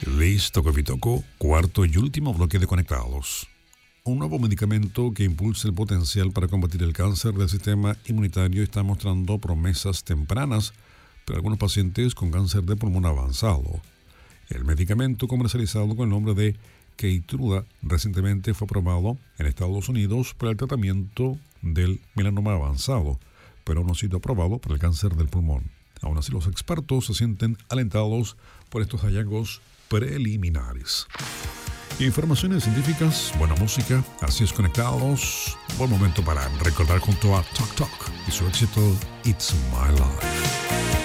Listo, Copitoco, cuarto y último bloque de Conectados. Un nuevo medicamento que impulsa el potencial para combatir el cáncer del sistema inmunitario está mostrando promesas tempranas para algunos pacientes con cáncer de pulmón avanzado. El medicamento comercializado con el nombre de Keytruda recientemente fue aprobado en Estados Unidos para el tratamiento del melanoma avanzado, pero no ha sido aprobado para el cáncer del pulmón. Aún así, los expertos se sienten alentados por estos hallazgos preliminares. Informaciones científicas, buena música, así es Conectados. Buen momento para recordar junto a Tok Tok y su éxito It's My Life.